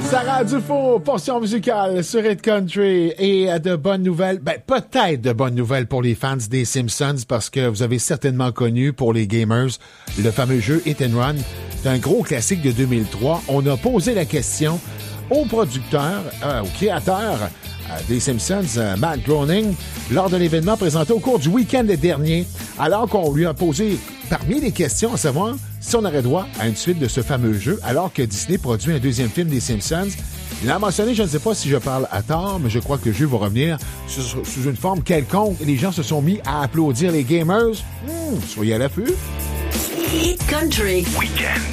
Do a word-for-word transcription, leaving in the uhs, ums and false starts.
Sarah Dufault, portion musicale sur Hit Country et de bonnes nouvelles, ben peut-être de bonnes nouvelles pour les fans des Simpsons parce que vous avez certainement connu pour les gamers le fameux jeu Hit and Run. C'est un gros classique de deux mille trois. On a posé la question au producteur, euh, au créateur euh, des Simpsons, euh, Matt Groening, lors de l'événement présenté au cours du week-end dernier, alors qu'on lui a posé parmi les questions à savoir si on aurait droit à une suite de ce fameux jeu, alors que Disney produit un deuxième film des Simpsons. Il a mentionné, je ne sais pas si je parle à tort, mais je crois que le jeu va revenir sous, sous une forme quelconque. Les gens se sont mis à applaudir les gamers. Hmm, soyez à l'affût. Hit Country. Week-end.